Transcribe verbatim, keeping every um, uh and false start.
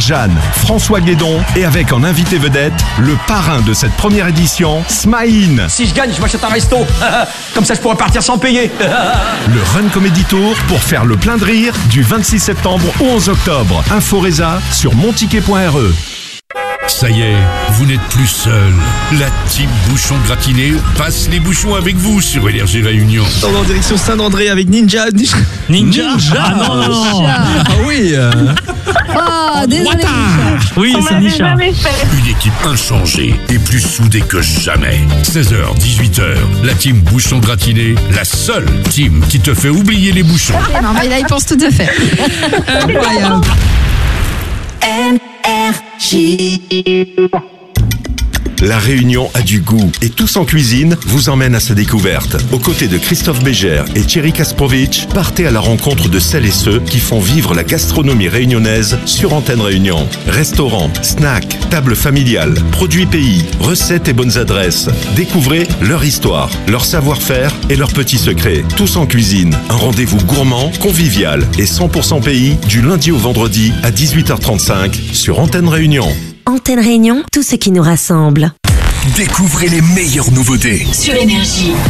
par Jeanne, François Guédon et avec en invité vedette, le parrain de cette première édition, Smaïn. Si je gagne, je m'achète un resto. Comme ça, je pourrais partir sans payer. Le Run Comedy Tour pour faire le plein de rire du vingt-six septembre au onze octobre. Inforesa sur monticket point r e. Ça y est, vous n'êtes plus seul. La team Bouchon Gratiné passe les bouchons avec vous sur Énergie Réunion. On est en direction Saint-André avec Ninja. Ninja, Ninja. Ah non, non, non. Ah oui. euh, Ah, désolé. Oui, On c'est m'avait Nisha. jamais fait. Une équipe inchangée et plus soudée que jamais. seize heures, dix-huit heures, la team Bouchon Gratiné, la seule team qui te fait oublier les bouchons. Non, mais là, il pense tout à fait. Incroyable. La Réunion a du goût et Tous en cuisine vous emmène à sa découverte. Aux côtés de Christophe Bégère et Thierry Kasprovic, partez à la rencontre de celles et ceux qui font vivre la gastronomie réunionnaise sur Antenne Réunion. Restaurants, snacks, tables familiales, produits pays, recettes et bonnes adresses. Découvrez leur histoire, leur savoir-faire et leurs petits secrets. Tous en cuisine, un rendez-vous gourmand, convivial et cent pour cent pays du lundi au vendredi à dix-huit heures trente-cinq sur Antenne Réunion. Antenne Réunion, tout ce qui nous rassemble. Découvrez les meilleures nouveautés. Sur Énergie.